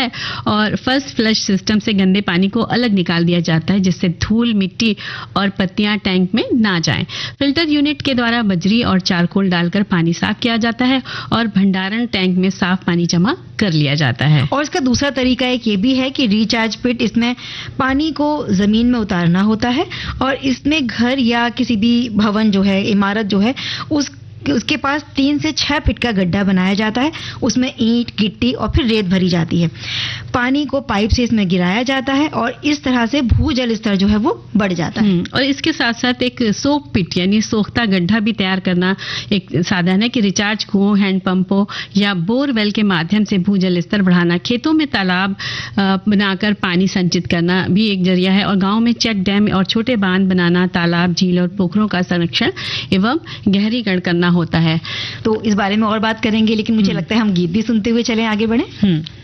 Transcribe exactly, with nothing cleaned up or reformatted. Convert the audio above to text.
है और first flush system से गंदे पानी को अलग निकाल दिया जाता है, जिससे धूल, मिट्टी और पत्तियां टैंक में ना जाएं। फिल्टर यूनिट के द्वारा बजरी और चारकोल डालकर पानी साफ किया जाता है और भंडारण टैंक में साफ पानी जमा कर लिया जाता है। और इसका दूसरा तरीका एक ये भी है कि रिचार्ज पिट, इसमें पानी को जमीन में उतारना होता है और इसमें घर या किसी भी भवन जो है, इमारत जो है, उस उसके पास तीन से छह फीट का गड्ढा बनाया जाता है। उसमें ईंट, गिट्टी और फिर रेत भरी जाती है। पानी को पाइप से इसमें गिराया जाता है और इस तरह से भूजल स्तर जो है वो बढ़ जाता है। और इसके साथ साथ एक सोक पिट यानी सोखता गड्ढा भी तैयार करना एक साधन है कि रिचार्ज कुओं, हैंडपंपों या बोरवेल के माध्यम से भूजल स्तर बढ़ाना, खेतों में तालाब बनाकर पानी संचित करना भी एक जरिया है और गाँव में चेक डैम और छोटे बांध बनाना, तालाब, झील और पोखरों का संरक्षण एवं गहरीकरण करना होता है। तो इस बारे में और बात करेंगे, लेकिन मुझे लगता है हम गीत भी सुनते हुए चलें, आगे बढ़ें।